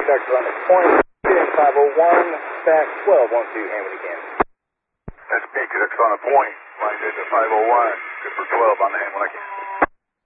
conductor on the point. 501, back 12, 1-2, hand when you can. That's me, conductor on the point. Line to 501, good for 12 on the hand when I can.